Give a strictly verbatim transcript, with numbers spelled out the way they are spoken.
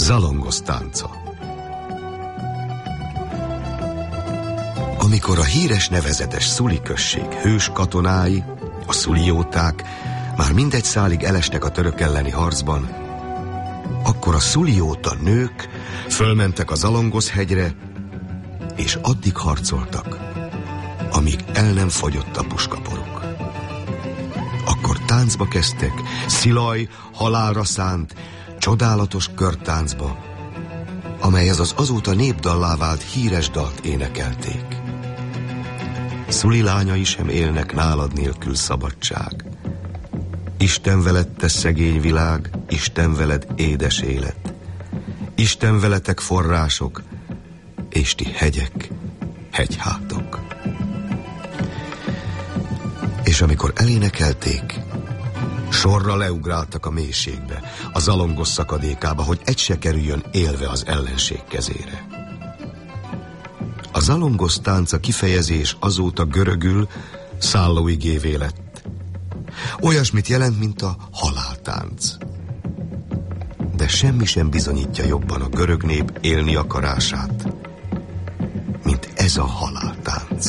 Zalongos tánca. Amikor a híres nevezetes Szuli község hős katonái, a szulióták már mindegy szálig elestek a török elleni harcban, akkor a szulióta nők fölmentek a Zalongos hegyre, és addig harcoltak, amíg el nem fogyott a puskaporuk. Akkor táncba kezdtek, Szilaj halálra szánt, csodálatos körtáncba, amelyhez az azóta népdallá vált híres dalt énekelték. Szuli lányai sem élnek nálad nélkül szabadság. Isten veled, te szegény világ, Isten veled édes élet. Isten veletek források, és ti hegyek, hegyhátok. És amikor elénekelték, sorra leugráltak a mélységbe, a Zalongos szakadékába, hogy egy se kerüljön élve az ellenség kezére. A Zalongos tánca kifejezés azóta görögül szállóigévé lett. Olyasmit jelent, mint a haláltánc. De semmi sem bizonyítja jobban a görög nép élni akarását, mint ez a haláltánc.